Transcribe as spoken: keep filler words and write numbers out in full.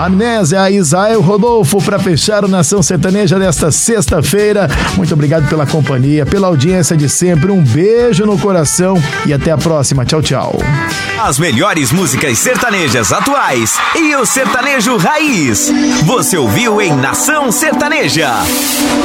Amnésia, Isael Rodolfo, para fechar o Nação Sertaneja desta sexta-feira. Muito obrigado pela companhia, pela audiência de sempre. Um beijo no coração e até a próxima. Tchau, tchau. As melhores músicas sertanejas atuais e o sertanejo raiz. Você ouviu em Nação Sertaneja.